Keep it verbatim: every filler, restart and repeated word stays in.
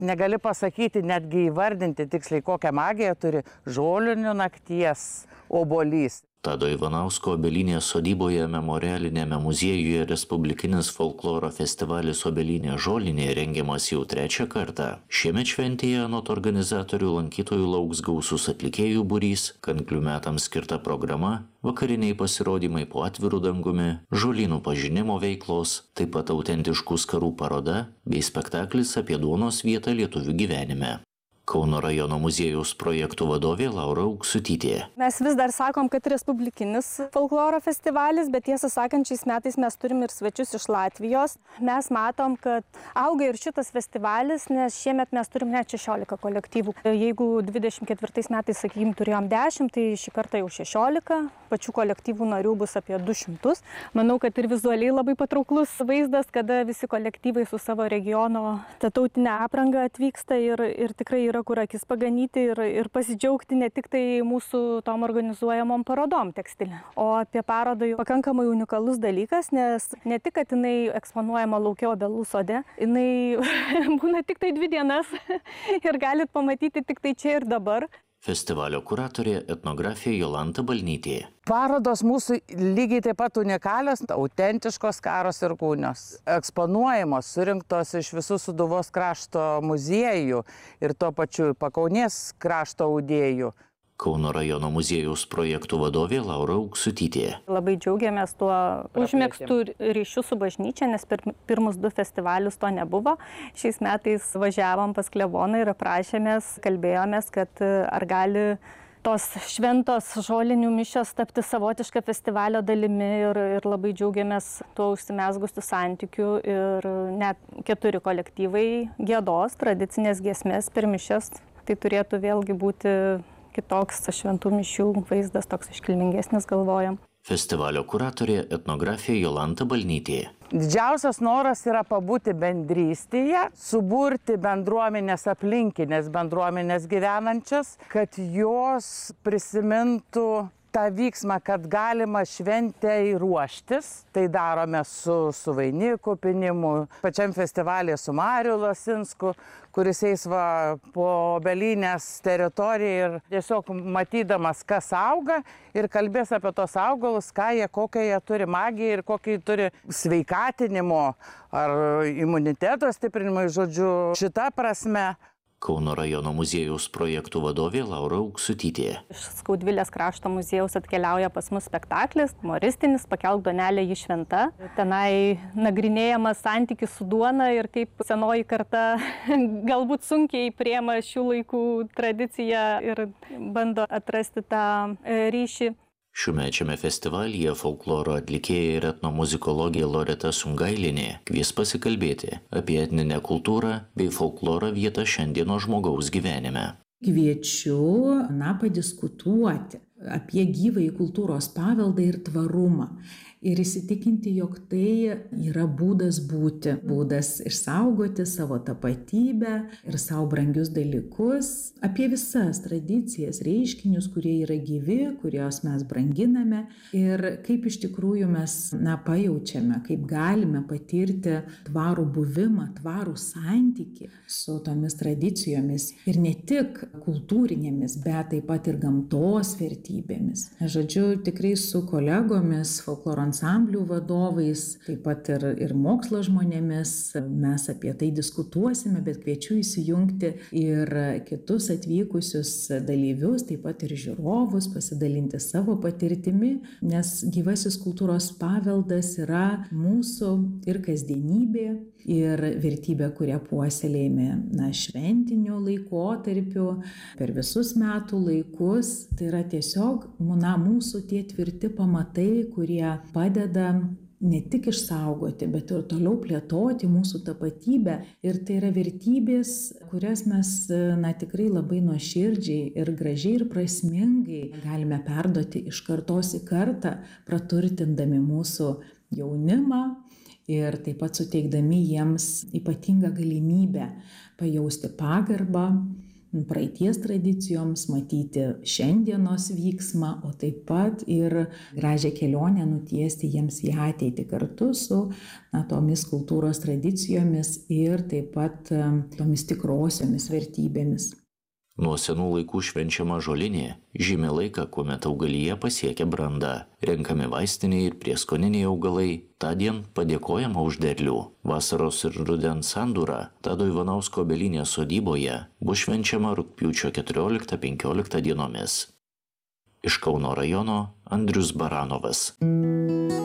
Negali pasakyti, netgi įvardinti tiksliai, kokią magiją turi žolinių nakties obuolys. Tado Ivanausko Obelinės sodyboje memorialinėme muziejuje Respublikinis folkloro festivalis Obelinė žolinė rengiamas jau trečią kartą. Šiemet šventėje anot organizatorių lankytojų lauks gausus atlikėjų būrys, kanklių metams skirta programa, vakariniai pasirodymai po atviru dangumi, žolynų pažinimo veiklos, taip pat autentiškų skarų paroda bei spektaklis apie duonos vietą lietuvių gyvenime. Kauno rajono muziejaus projektų vadovė Laura Auksutytė. Mes vis dar sakom, kad Respublikinis folkloro festivalis, bet tiesą sakant, šiais metais mes turim ir svečius iš Latvijos. Mes matom, kad auga ir šitas festivalis, nes šiemet mes turim net šešiolika kolektyvų. Jeigu dvidešimt ketvirtais metais, sakykim, turėjom dešimt, tai šį kartą jau šešiolika. Pačių kolektyvų narių bus apie du šimtus. Manau, kad ir vizualiai labai patrauklus vaizdas, kada visi kolektyvai su savo regiono tautinę aprangą atvyksta ir, ir tikrai yra kur akis paganyti ir, ir pasidžiaugti ne tik tai mūsų tom organizuojamom parodom tekstilė. O apie parodą jau pakankamai unikalus dalykas, nes ne tik, kad jinai eksponuojama lauke obelų sode, jinai būna tik tai dvi dienas ir galit pamatyti tik tai čia ir dabar. Festivalio kuratorė etnografė Jolanta Balnytė. Parodos mūsų lygiai taip pat unikalios, autentiškos skaros ir kūnios. Eksponuojamos, surinktos iš visų Sūduvos krašto muziejų ir tuo pačiu Pakaunės krašto audėjų. Kauno rajono muziejaus projektų vadovė Laura Auksutytė. Labai džiaugiamės tuo užmegztų ryšių su bažnyčia, nes per pirmus du festivalius to nebuvo. Šiais metais važiavom pas kleboną ir aprašėmės, kalbėjomės, kad ar gali tos šventos žolinių mišios tapti savotišką festivalio dalimi ir, ir labai džiaugiamės tuo užsimezgusiu santykiu ir net keturi kolektyvai giedos tradicinės giesmės per mišias. Tai turėtų vėlgi būti kitoks šventų mišių vaizdas, toks iškilmingesnis, galvojam. Festivalio kuratorė etnografė Jolanta Balnytė. Didžiausias noras yra pabūti bendrystėje, suburti bendruomenės aplinkinės bendruomenės gyvenančias, kad jos prisimintų tą vyksmą, kad galima šventei ruoštis. Tai darome su, su vainiku pinimu, pačiam festivalėje su Mariu Lasinsku, kuris eis va po Obelinės teritoriją ir tiesiog matydamas, kas auga ir kalbės apie tos augalus, ką jie, kokią jie turi magiją ir kokį turi sveikatinimo ar imuniteto stiprinimo, žodžiu, šita prasme. Kauno rajono muziejaus projektų vadovė Laura Auksutytė. Iš Skaudvilės krašto muziejaus atkeliauja pas mus spektaklis, humoristinis, Pakelk duonelę ji šventa. Tenai nagrinėjamas santykis su duona ir kaip senoji karta galbūt sunkiai priema šių laikų tradiciją ir bando atrasti tą ryšį. Šiųmečiame festivalyje folkloro atlikėja ir etnomuzikologė Loreta Sungailinė kvies pasikalbėti apie etninę kultūrą bei folkloro vietą šiandienos žmogaus gyvenime. Kviečiu, na, padiskutuoti apie gyvąjį kultūros paveldą ir tvarumą. Ir įsitikinti, jog tai yra būdas būti, būdas išsaugoti savo tapatybę ir savo brangius dalykus, apie visas tradicijas, reiškinius, kurie yra gyvi, kuriuos mes branginame ir kaip iš tikrųjų mes, na, pajaučiame, kaip galime patirti tvarų buvimą, tvarų santykį su tomis tradicijomis ir ne tik kultūrinėmis, bet taip pat ir gamtos vertybėmis. Žodžiu, tikrai su kolegomis, folkloro ansamblių vadovais, taip pat ir, ir mokslo žmonėmis mes apie tai diskutuosime, bet kviečiu įsijungti ir kitus atvykusius dalyvius, taip pat ir žiūrovus, pasidalinti savo patirtimi, nes gyvasis kultūros paveldas yra mūsų ir kasdienybė, ir vertybė, kurią puoselėjame, na, šventiniu laikotarpiu, per visus metų laikus. Tai yra tiesiog, na, mūsų tie tvirti pamatai, kurie padeda ne tik išsaugoti, bet ir toliau plėtoti mūsų tapatybę. Ir tai yra vertybės, kurias mes, na, tikrai labai nuoširdžiai ir gražiai ir prasmingai galime perduoti iš kartos į kartą, praturtindami mūsų jaunimą ir taip pat suteikdami jiems ypatingą galimybę pajausti pagarbą, praeities tradicijoms, matyti šiandienos vyksmą, o taip pat ir gražią kelionę nutiesti jiems į ateitį kartu su na, tomis kultūros tradicijomis ir taip pat tomis tikrosiomis vertybėmis. Nuo senų laikų švenčiama žolinė žymi laiką, kuomet augalija pasiekia brandą. Renkami vaistiniai ir prieskoniniai augalai, tądien padėkojama už derlių. Vasaros ir rudens sandūra Tado Ivanausko obelinės sodyboje bus švenčiama rugpjūčio keturioliktą penkioliktą dienomis. Iš Kauno rajono Andrius Baranovas.